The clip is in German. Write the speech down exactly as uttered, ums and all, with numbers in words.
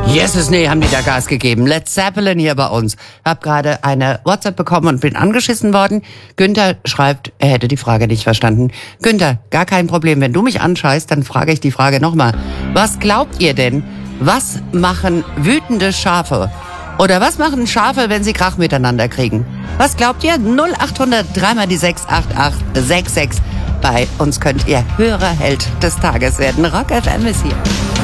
Jesus, nee, haben die da Gas gegeben. Led Zeppelin hier bei uns. Hab gerade eine WhatsApp bekommen und bin angeschissen worden. Günther schreibt, er hätte die Frage nicht verstanden. Günther, gar kein Problem. Wenn du mich anscheißt, dann frage ich die Frage nochmal. Was glaubt ihr denn? Was machen wütende Schafe? Oder was machen Schafe, wenn sie Krach miteinander kriegen? Was glaubt ihr? null acht hundert drei mal die sechs acht acht sechs sechs. Bei uns könnt ihr Hörerheld des Tages werden. Rock F M ist hier.